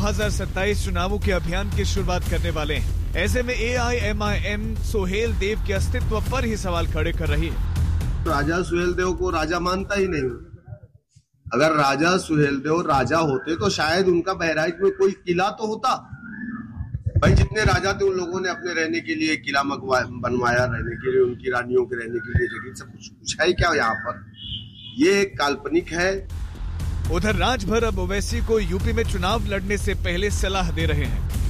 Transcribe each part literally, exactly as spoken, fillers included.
हज़ार सत्ताईस चुनावों के अभियान की शुरुआत करने वाले हैं। ऐसे में ए I am I am Sohail देव के अस्तित्व पर ही सवाल खड़े कर रही है। राजा सुहेल देव को राजा मानता ही नहीं। अगर राजा सुहेल देव राजा होते तो शायद उनका बहराइच में कोई किला तो होता। भाई जितने राजा थे उन लोगों ने अपने रहने के लिए किला बनवाया, रहने के लिए उनकी रानियों के रहने के लिए जगह, सब कुछ कुछ है क्या यहाँ पर? ये एक काल्पनिक है। उधर राजभर अब ओवैसी को यूपी में चुनाव लड़ने से पहले सलाह दे रहे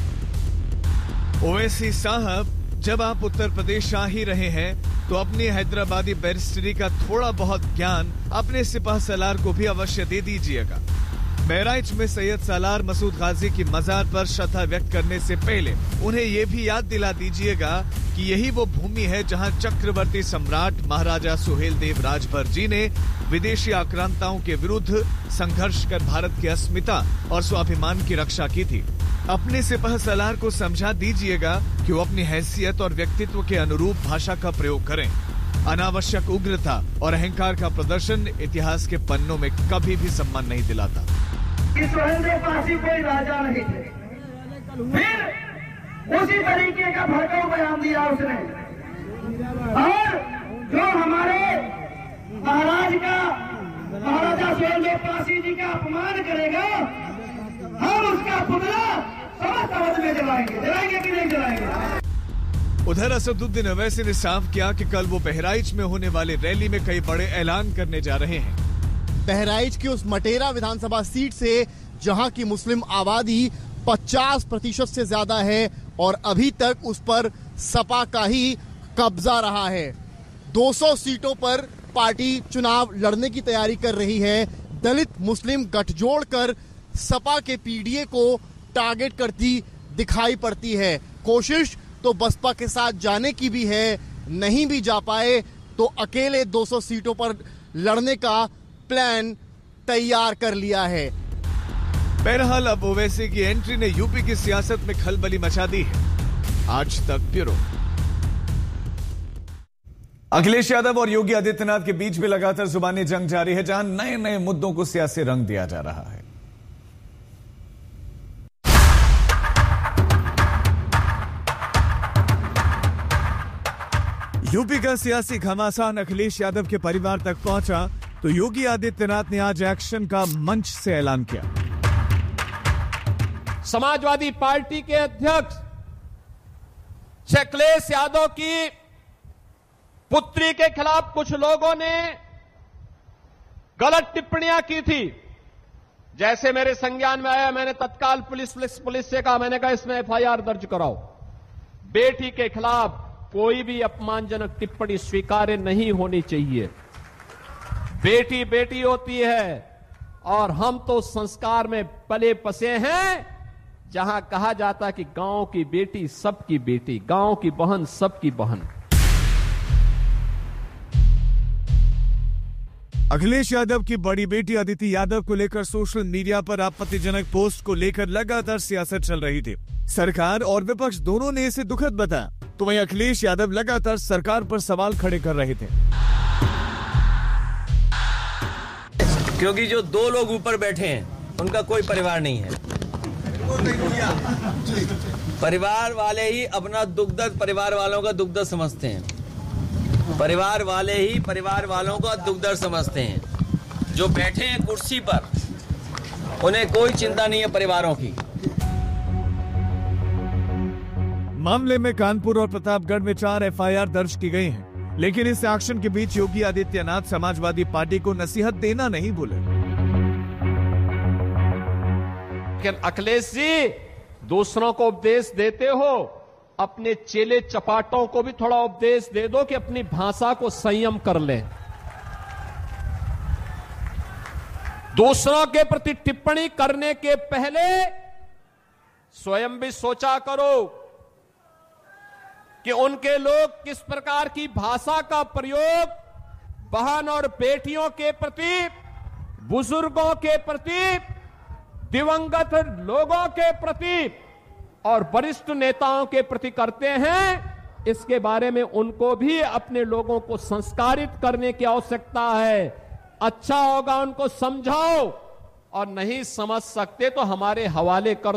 हैं। ओवैसी साहब, जब आप उत्तर प्रदेश आ ही रहे हैं तो अपनी हैदराबादी बैरिस्टरी का थोड़ा बहुत ज्ञान अपने सिपह सलार को भी अवश्य दे दीजिएगा। बहराइच में सैयद सालार मसूद गाजी की मजार पर श्रद्धा व्यक्त करने से पहले उन्हें यह भी याद दिला दीजिएगा कि यही वो भूमि है जहां चक्रवर्ती सम्राट महाराजा सुहेल देव राजभर जी ने विदेशी आक्रांताओं के विरुद्ध संघर्ष कर भारत की अस्मिता और स्वाभिमान की रक्षा की थी। अपने सिपह सलार को समझा दीजिएगा कि वो अपनी हैसियत और व्यक्तित्व के अनुरूप भाषा का प्रयोग करें। अनावश्यक उग्रता और अहंकार का प्रदर्शन इतिहास के पन्नों में कभी भी सम्मान नहीं दिलाता। सुहेल देव पासी कोई राजा नहीं थे, फिर उसी तरीके का भड़काऊ बयान दिया उसने, और जो हमारे महाराज का महाराजा सुहेल देव पासी जी का अपमान करेगा, हम उसका पुतला समस्त अवध में जलाएंगे। जलाएंगे कि नहीं जलाएंगे? उधर असदुद्दीन ओवैसी ने साफ किया कि कल वो बहराइच में होने वाली रैली में कई बड़े ऐलान करने जा रहे हैं। बहराइच की उस मटेरा विधानसभा सीट से जहां की मुस्लिम आबादी पचास प्रतिशत से ज्यादा है और अभी तक उस पर सपा का ही कब्जा रहा है। दो सौ सीटों पर पार्टी चुनाव लड़ने की तैयारी कर रही है। दलित मुस्लिम गठजोड़ कर सपा के पी डी ए को टारगेट करती दिखाई पड़ती है। कोशिश तो बसपा के साथ जाने की भी है, नहीं भी जा पाए तो अकेले दो सौ सीटों पर लड़ने का प्लान तैयार कर लिया है। बहरहाल अब ओवैसी की एंट्री ने यूपी की सियासत में खलबली मचा दी है। आज तक ब्यूरो। अखिलेश यादव और योगी आदित्यनाथ के बीच भी लगातार जुबानी जंग जारी है, जहां नए नए मुद्दों को सियासी रंग दिया जा रहा है। यूपी का सियासी घमासान अखिलेश यादव के परिवार तक पहुंचा तो योगी आदित्यनाथ ने आज एक्शन का मंच से ऐलान किया। समाजवादी पार्टी के अध्यक्ष अखिलेश यादव की पुत्री के खिलाफ कुछ लोगों ने गलत टिप्पणियां की थी। जैसे मेरे संज्ञान में आया, मैंने तत्काल पुलिस पुलिस पुलिस से कहा, मैंने कहा इसमें एफ आई आर दर्ज कराओ। बेटी के खिलाफ कोई भी अपमानजनक टिप्पणी स्वीकार्य नहीं होनी चाहिए। बेटी बेटी होती है और हम तो संस्कार में पले पसे हैं, जहां कहा जाता कि गांव की बेटी सबकी बेटी, गांव की बहन सबकी बहन। अखिलेश यादव की बड़ी बेटी अदिति यादव को लेकर सोशल मीडिया पर आपत्तिजनक पोस्ट को लेकर लगातार सियासत चल रही थी। सरकार और विपक्ष दोनों ने इसे दुखद बताया, तो वहीं अखिलेश यादव लगातार सरकार पर सवाल खड़े कर रहे थे। क्योंकि जो दो लोग ऊपर बैठे हैं उनका कोई परिवार नहीं है। परिवार वाले ही अपना दुख दर्द परिवार वालों का दुख दर्द समझते हैं। परिवार वाले ही परिवार वालों का दुख दर्द समझते हैं। जो बैठे हैं कुर्सी पर उन्हें कोई चिंता नहीं है परिवारों की। मामले में कानपुर और प्रतापगढ़ में चार एफ आई आर दर्ज की गई हैं। लेकिन इस एक्शन के बीच योगी आदित्यनाथ समाजवादी पार्टी को नसीहत देना नहीं भूले। अखिलेश जी, दूसरों को उपदेश देते हो, अपने चेले चपाटों को भी थोड़ा उपदेश दे दो कि अपनी भाषा को संयम कर लें। दूसरों के प्रति टिप्पणी करने के पहले स्वयं भी सोचा करो कि उनके लोग किस प्रकार की भाषा का प्रयोग बहन और बेटियों के प्रति, बुजुर्गों के प्रति, दिवंगत लोगों के प्रति और वरिष्ठ नेताओं के प्रति करते हैं। इसके बारे में उनको भी अपने लोगों को संस्कारित करने की आवश्यकता है। अच्छा होगा उनको समझाओ, और नहीं समझ सकते तो हमारे हवाले कर